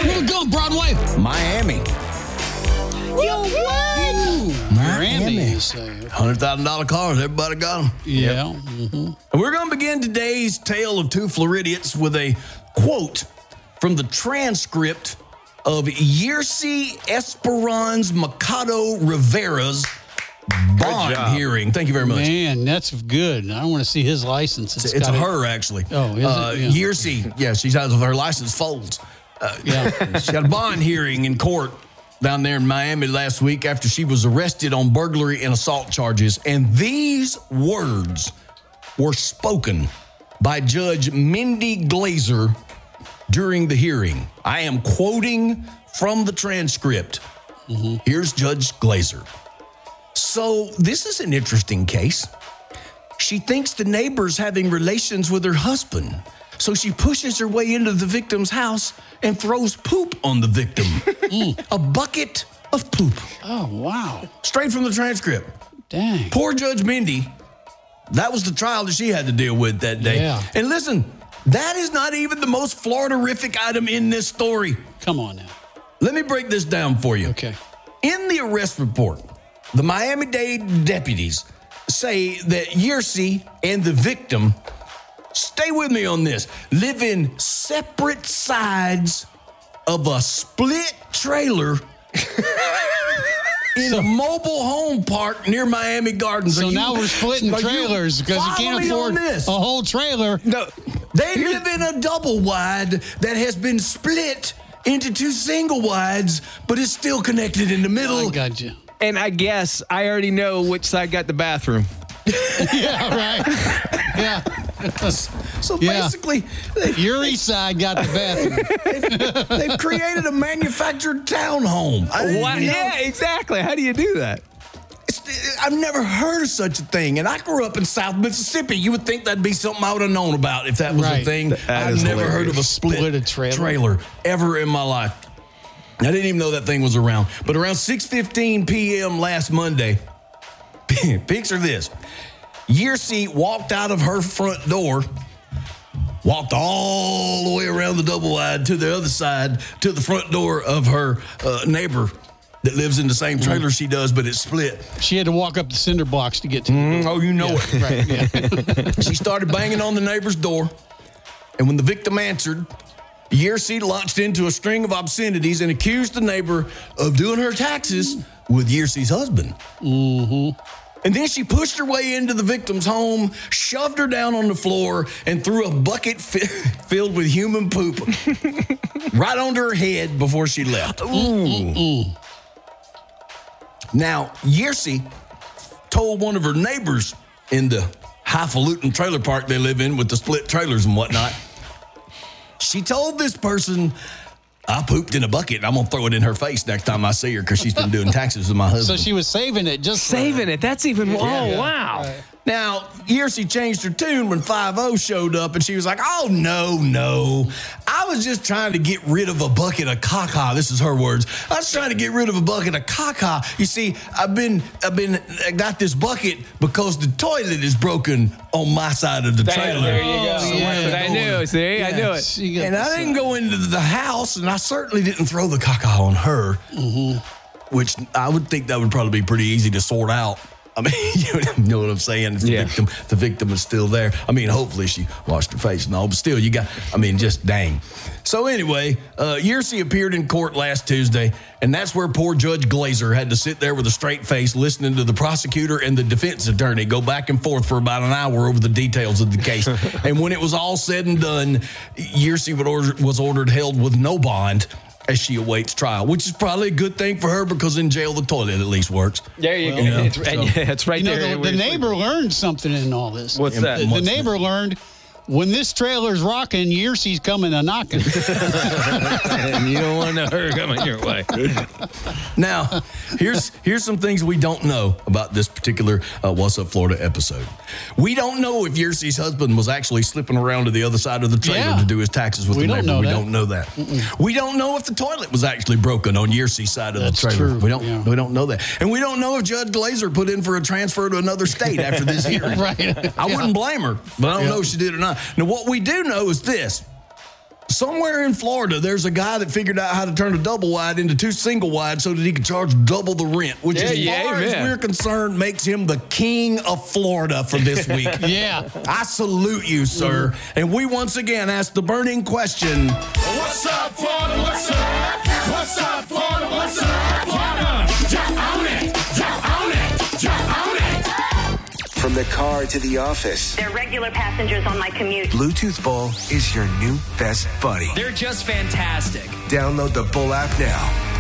Where we going, Broadway? Miami. Yo, what? Miami. You say. $100,000 cars. Everybody got them. Yeah. And we're going to begin today's tale of two Floridians with a quote from the transcript of Yercy Esperanza Mercado Rivera's bond hearing. Thank you very much. Man, that's good. I want to see his license. It's a her, actually. Oh, is it? Yeah. Yercy, yeah, she has her license folds. Yeah. She had a bond hearing in court down there in Miami last week after she was arrested on burglary and assault charges. And these words were spoken by Judge Mindy Glazer during the hearing. I am quoting from the transcript. Here's Judge Glazer. So this is an interesting case. She thinks the neighbor's having relations with her husband. So she pushes her way into the victim's house and throws poop on the victim. A bucket of poop. Oh, wow. Straight from the transcript. Dang. Poor Judge Mindy. That was the trial that she had to deal with that day. Yeah. And listen, that is not even the most Florida-rific item in this story. Come on now. Let me break this down for you. Okay. In the arrest report, the Miami-Dade deputies say that Yercy and the victim, stay with me on this, live in separate sides of a split trailer in a mobile home park near Miami Gardens. So now we're splitting trailers because you can't afford a whole trailer. No, they live in a double wide that has been split into two single wides, but it's still connected in the middle. I got you. And I guess I already know which side got the bathroom. Yeah, right. Yeah. So basically, your east side got the bathroom. They've created a manufactured townhome. Yeah, exactly. How do you do that? I've never heard of such a thing, and I grew up in South Mississippi. You would think that'd be something I would have known about if that was a thing. I've never heard of a split trailer ever in my life. I didn't even know that thing was around. But around 6:15 p.m. last Monday, picture this. Yercy walked out of her front door, walked all the way around the double wide to the other side, to the front door of her neighbor that lives in the same trailer she does, but it's split. She had to walk up the cinder blocks to get to the door. Oh, you know it. Right, yeah. She started banging on the neighbor's door, and when the victim answered, Yercy launched into a string of obscenities and accused the neighbor of doing her taxes with Yercy's husband. And then she pushed her way into the victim's home, shoved her down on the floor, and threw a bucket filled with human poop right onto her head before she left. Now, Yercy told one of her neighbors in the highfalutin trailer park they live in with the split trailers and whatnot, she told this person, I pooped in a bucket, and I'm going to throw it in her face next time I see her because she's been doing taxes with my husband. So she was saving it just Saving it. That's even, wow. Right. Now, Yercy changed her tune when 5-0 showed up, and she was like, oh, no. I was just trying to get rid of a bucket of caca. This is her words. I was trying to get rid of a bucket of caca. You see, I got this bucket because the toilet is broken on my side of the trailer. There you go. So I knew. See, I knew it. And I didn't go into the house, and I certainly didn't throw the caca on her, which I would think that would probably be pretty easy to sort out. I mean, you know what I'm saying? It's the victim is still there. I mean, hopefully she washed her face and all, but still, just dang. So anyway, Yercy appeared in court last Tuesday, and that's where poor Judge Glazer had to sit there with a straight face listening to the prosecutor and the defense attorney go back and forth for about an hour over the details of the case. And when it was all said and done, Yercy was ordered held with no bond as she awaits trial, which is probably a good thing for her because in jail the toilet at least works. There you go. It's right there. The neighbor learned something in all this. What's that? The neighbor learned when this trailer's rocking, Yercy's coming a knocking. And you don't want to know her coming your way. Now, here's some things we don't know about this particular What's Up Florida episode. We don't know if Yercy's husband was actually slipping around to the other side of the trailer to do his taxes with the neighbor. We don't know that. We don't know if the toilet was actually broken on Yercy's side of the trailer. True. We don't know that. And we don't know if Judge Glazer put in for a transfer to another state after this hearing. Right. I wouldn't blame her, but I don't know if she did or not. Now, what we do know is this. somewhere in Florida, there's a guy that figured out how to turn a double wide into 2 single wide so that he could charge double the rent, which as far as we're concerned makes him the king of Florida for this week. Yeah. I salute you, sir. And we once again ask the burning question. What's up, Florida? What's up? What's up, Florida? What's up, Florida? You own it. You own it. You own it. From the car to the office, They're regular passengers on my commute. Bluetooth Bull is your new best buddy. They're just fantastic. Download the Bull app now.